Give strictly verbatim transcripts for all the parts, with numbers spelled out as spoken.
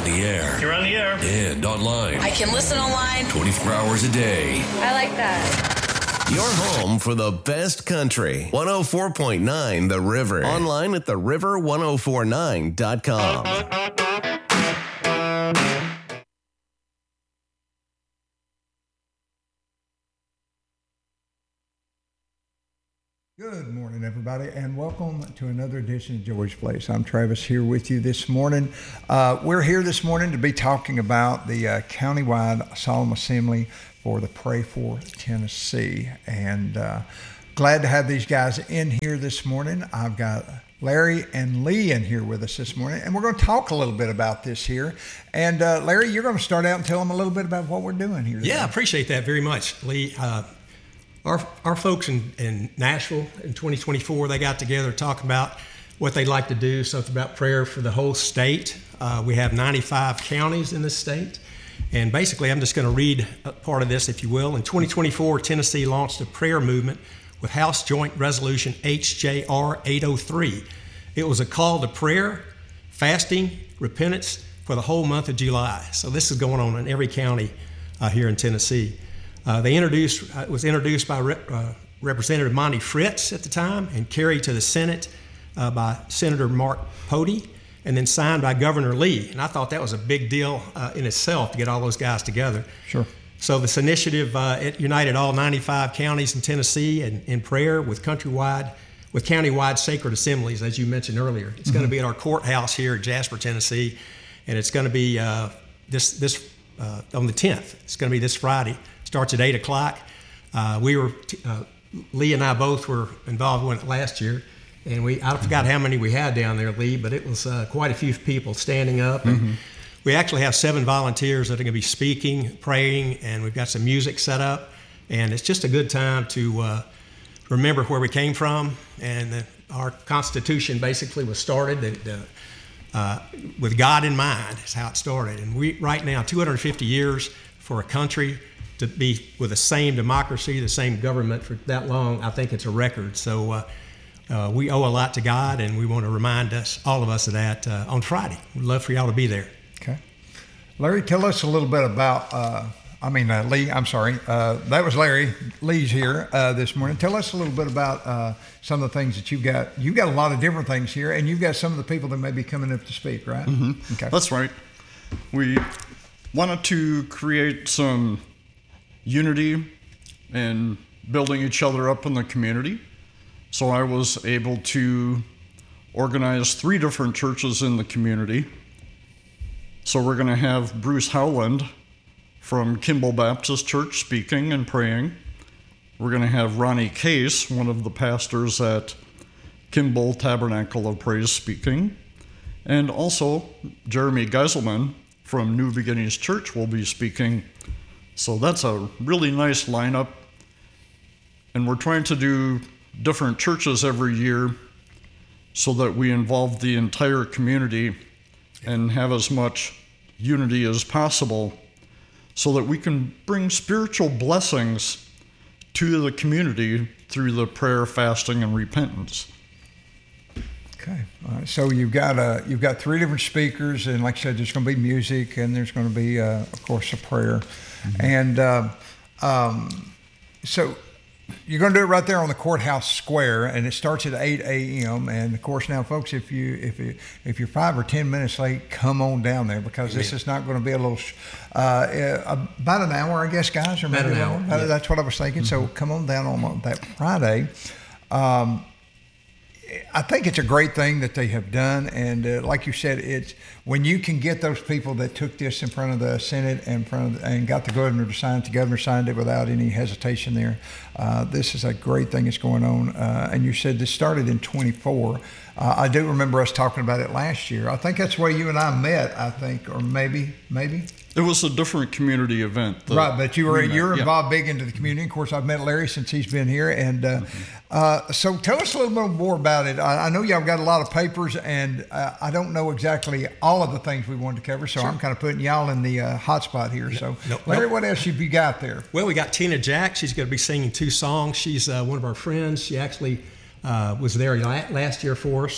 on the air. You're on the air. And online. I can listen online. twenty-four hours a day. I like that. Your home for the best country. one oh four point nine The River. Online at the river ten forty-nine dot com. Good morning, everybody, and welcome to another edition of George Place. I'm Travis here with you this morning. Uh, we're here this morning to be talking about the uh, countywide solemn assembly for the Pray For Tennessee, and uh, glad to have these guys in here this morning. I've got Larry and Lee in here with us this morning, and we're going to talk a little bit about this here. And uh, Larry, you're going to start out and tell them a little bit about what we're doing here. Yeah, I appreciate that very much, Lee. Uh, Our our folks in, in Nashville in twenty twenty-four, they got together talking about what they'd like to do, something about prayer for the whole state. Uh, we have ninety-five counties in this state. And basically, I'm just going to read a part of this, if you will. In twenty twenty-four, Tennessee launched a prayer movement with House Joint Resolution H J R eight oh three. It was a call to prayer, fasting, repentance for the whole month of July. So this is going on in every county uh, here in Tennessee. Uh, they introduced, uh, it was introduced by Rep, uh, Representative Monty Fritz at the time and carried to the Senate uh, by Senator Mark Pody, and then signed by Governor Lee. And I thought that was a big deal uh, in itself to get all those guys together. Sure. So this initiative, uh, it united all ninety-five counties in Tennessee in, in prayer with countrywide, with countywide sacred assemblies, as you mentioned earlier. It's mm-hmm. going to be at our courthouse here in Jasper, Tennessee, and it's going to be uh, this this uh, on the tenth. It's going to be this Friday. Starts at eight o'clock. Uh, we were, uh, Lee and I both were involved in it last year, and we, I forgot how many we had down there, Lee, but it was uh, quite a few people standing up. And mm-hmm. we actually have seven volunteers that are going to be speaking, praying, and we've got some music set up. And it's just a good time to uh, remember where we came from. And the, our Constitution basically was started that, uh, uh, with God in mind is how it started. And we, right now, two hundred fifty years for a country to be with the same democracy, the same government for that long, I think it's a record. So uh, uh, we owe a lot to God, and we want to remind us, all of us, of that uh, on Friday. We'd love for y'all to be there. Okay. Larry, tell us a little bit about, uh, I mean, uh, Lee, I'm sorry. Uh, that was Larry. Lee's here uh, this morning. Tell us a little bit about uh, some of the things that you've got. You've got a lot of different things here, and you've got some of the people that may be coming up to speak, right? Mm-hmm. Okay. That's right. We wanted to create some unity and building each other up in the community. So I was able to organize three different churches in the community. So we're going to have Bruce Howland from Kimball Baptist Church speaking and praying. We're going to have Ronnie Case, one of the pastors at Kimball Tabernacle of Praise, speaking. And also Jeremy Geiselman from New Beginnings Church will be speaking. So that's a really nice lineup, and we're trying to do different churches every year so that we involve the entire community and have as much unity as possible so that we can bring spiritual blessings to the community through the prayer, fasting, and repentance. Okay, all right. So you've got uh, you've got three different speakers, and like I said, there's going to be music, and there's going to be, uh, of course, a prayer. Mm-hmm. And uh, um, so you're going to do it right there on the courthouse square, and it starts at eight a.m. And of course, now, folks, if you if you, if you're five or ten minutes late, come on down there, because this is not going to be a little uh, about an hour, I guess, guys, or about maybe an hour. Yeah. That's what I was thinking. Mm-hmm. So come on down on that Friday. Um, I think it's a great thing that they have done, and uh, like you said, it's when you can get those people that took this in front of the Senate and in front of the, and got the governor to sign it. The governor signed it without any hesitation there. Uh, this is a great thing that's going on, uh, and you said this started in twenty-four. Uh, I do remember us talking about it last year. I think that's where you and I met, I think, or maybe, maybe. It was a different community event. Right, but you were we you're met, involved yeah. big into the community. Of course, I've met Larry since he's been here, and uh, mm-hmm. uh, so tell us a little bit more about it. I, I know y'all got a lot of papers, and uh, I don't know exactly all of the things we wanted to cover, so sure. I'm kind of putting y'all in the uh, hot spot here. No, so, no, Larry, no. what else have you got there? Well, we got Tina Jack. She's going to be singing two songs. She's uh, one of our friends. She actually uh, was there last year for us.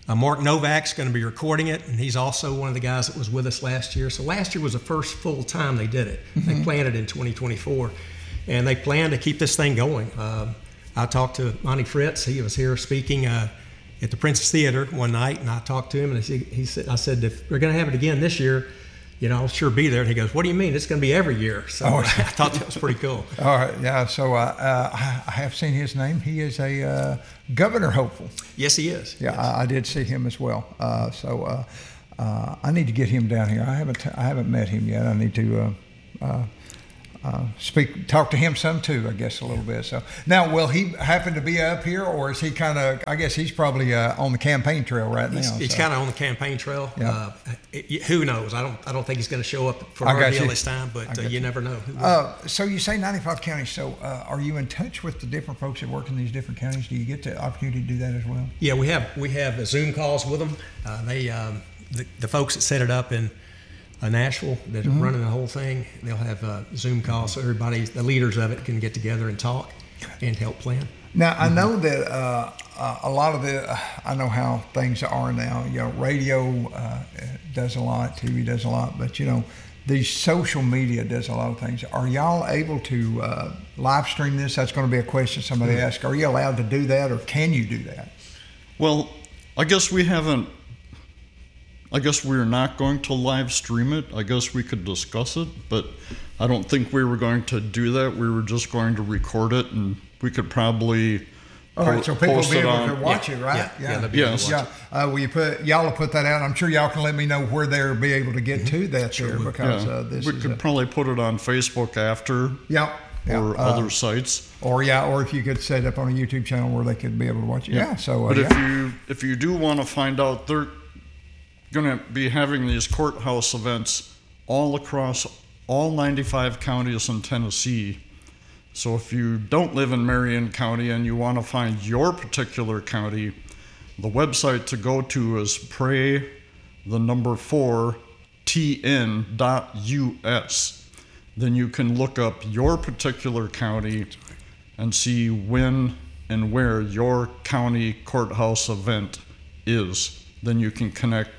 Uh, Mark Novak's going to be recording it, and he's also one of the guys that was with us last year. So last year was the first full time they did it. Mm-hmm. They planned it in twenty twenty-four, and they plan to keep this thing going. Uh, I talked to Monty Fritz. He was here speaking uh, at the Princess Theater one night, and I talked to him, and he, he said, "I said if we're going to have it again this year, you know, I'll sure be there." And he goes, "What do you mean? It's going to be every year." So oh, I thought that was pretty cool. All right, yeah. So uh, uh, I have seen his name. He is a uh, governor hopeful. Yes, he is. Yeah, yes. I, I did see him as well. Uh, so uh, uh, I need to get him down here. I haven't I haven't met him yet. I need to uh, uh, uh, speak, talk to him some too, I guess, a little bit. So now, will he happen to be up here, or is he kind of? I guess he's probably uh, on the campaign trail right he's, now. He's so. kind of on the campaign trail. Yeah. Uh, it, who knows? I don't. I don't think he's going to show up for I our got deal you. this time, but uh, you, you never know. Uh, so you say ninety-five counties. So uh, are you in touch with the different folks that work in these different counties? Do you get the opportunity to do that as well? Yeah, we have we have uh, Zoom calls with them. Uh, they um, the, the folks that set it up in uh, Nashville that are Mm-hmm. running the whole thing. They'll have uh, Zoom calls, so everybody, the leaders of it, can get together and talk and help plan. Now, I know that uh, uh, a lot of the, uh, I know how things are now. You know, radio uh, does a lot, T V does a lot, but you know, the social media does a lot of things. Are y'all able to uh, live stream this? That's going to be a question somebody mm-hmm. asked. Are you allowed to do that, or can you do that? Well, I guess we haven't. I guess we're not going to live stream it. I guess we could discuss it, but I don't think we were going to do that. We were just going to record it, and we could probably All right, so people will post be it able on. to watch Yeah, it, right? yeah, yeah, they'll be Yes. able to watch Yeah. Uh, will you put y'all will put that out? I'm sure y'all can let me know where they'll be able to get to that there, because Yeah. uh, this we is could a, probably put it on Facebook after, yeah, yeah. or uh, other sites. or yeah, or if you could set up on a YouTube channel where they could be able to watch it. Yeah. So, uh, but if yeah. you if you do want to find out, they're going to be having these courthouse events all across all ninety-five counties in Tennessee. So if you don't live in Marion County and you want to find your particular county, the website to go to is pray the number four T N dot U S. Then you can look up your particular county and see when and where your county courthouse event is. Then you can connect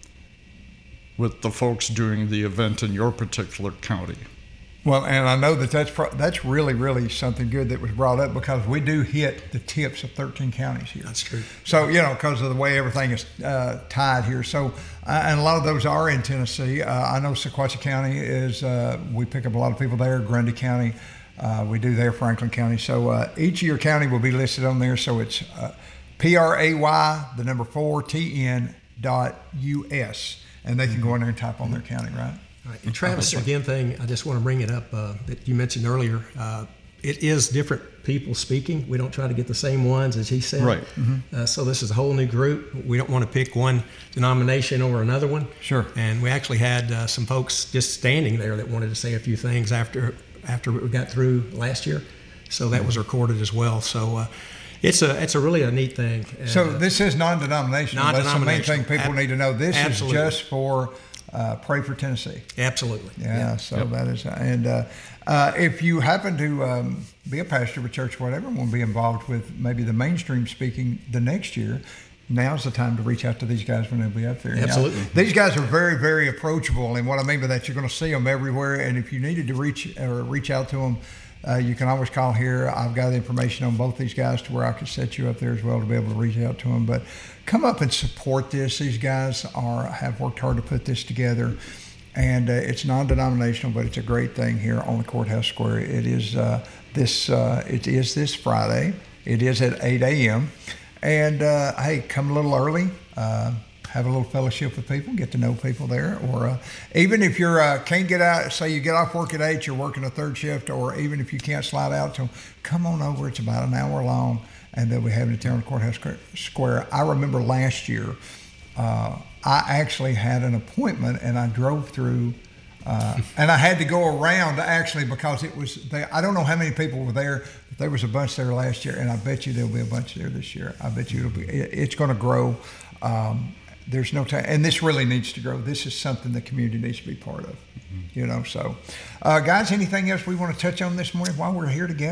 with the folks doing the event in your particular county. Well, and I know that that's pro- that's really, really something good that was brought up, because we do hit the tips of thirteen counties here. That's true. So, you know, because of the way everything is uh, tied here. So, uh, and a lot of those are in Tennessee. Uh, I know Sequatchie County is, uh, we pick up a lot of people there. Grundy County, uh, we do there, Franklin County. So uh, each of your county will be listed on there. So it's uh, P R A Y, the number four, T N dot U S. And they can go in there and type on their county, right? Right. And Travis, again, thing, I just want to bring it up uh, that you mentioned earlier. Uh, it is different people speaking. We don't try to get the same ones, as he said. Right. Mm-hmm. Uh, so this is a whole new group. We don't want to pick one denomination over another one. Sure. And we actually had uh, some folks just standing there that wanted to say a few things after after we got through last year. So that was recorded as well. So uh, it's a it's a really a neat thing. So And, uh, this is non-denominational. That's the main thing Non-denominational. people need to know. This Absolutely. is just for uh, Pray for Tennessee. Absolutely. Yeah, so Yep. that is, and uh, uh, if you happen to um, be a pastor of a church or whatever, and want to be involved with maybe the mainstream speaking the next year, now's the time to reach out to these guys when they'll be up there. Now, Absolutely. these guys are very, very approachable, and what I mean by that, you're going to see them everywhere, and if you needed to reach or reach out to them, uh, you can always call here. I've got the information on both these guys to where I could set you up there as well to be able to reach out to them. But come up and support this. These guys are have worked hard to put this together. And uh, it's non-denominational, but it's a great thing here on the Courthouse Square. It is uh, this. Uh, it is this Friday. It is at eight a.m. And uh, hey, come a little early. Uh, have a little fellowship with people. Get to know people there. Or uh, even if you're uh, can't get out, say you get off work at eight, you're working a third shift, or even if you can't slide out to them, come on over. It's about an hour long, and they'll be having it there on the Courthouse Square. I remember last year. Uh, I actually had an appointment, and I drove through, uh, and I had to go around actually because it was. They, I don't know how many people were there, but there was a bunch there last year, and I bet you there'll be a bunch there this year. I bet you it'll be. It, it's going to grow. Um, there's no time, and this really needs to grow. This is something the community needs to be part of. Mm-hmm. You know, so uh, guys, anything else we want to touch on this morning while we're here together?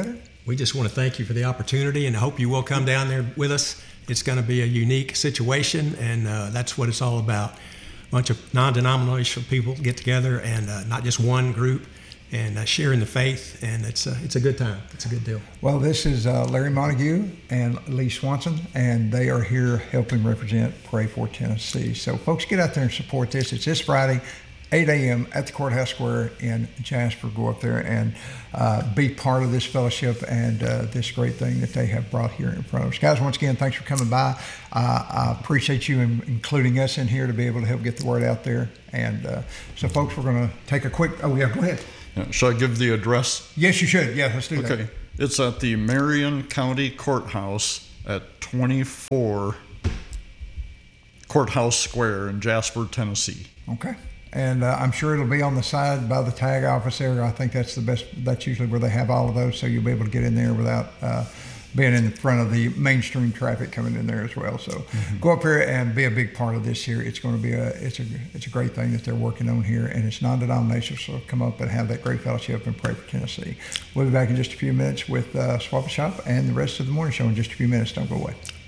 we just want to thank you for the opportunity, and I hope you will come down there with us. It's going to be a unique situation, and uh, that's what it's all about. A bunch of non-denominational people get together, and uh, not just one group, and uh, sharing the faith, and it's a, it's a good time. It's a good deal. Well, this is uh, Larry Montague and Lee Swanson, and they are here helping represent Pray for Tennessee. So, folks, get out there and support this. It's this Friday, eight a.m. at the Courthouse Square in Jasper. Go up there and uh, be part of this fellowship and uh, this great thing that they have brought here in front of us. Guys, once again, thanks for coming by. Uh, I appreciate you in, including us in here to be able to help get the word out there. And uh, so, folks, we're going to take a quick – oh, yeah, go ahead. Yeah, should I give the address? Yes, you should. Yeah, let's do that. Okay. It's at the Marion County Courthouse at twenty-four Courthouse Square in Jasper, Tennessee. Okay. And uh, I'm sure it'll be on the side by the tag office there. I think that's the best. That's usually where they have all of those, so you'll be able to get in there without uh, being in front of the mainstream traffic coming in there as well. So mm-hmm. go up here and be a big part of this here. It's going to be a it's a it's a great thing that they're working on here, and it's non-denominational. So come up and have that great fellowship and pray for Tennessee. We'll be back in just a few minutes with uh, Swap and Shop and the rest of the morning show in just a few minutes. Don't go away.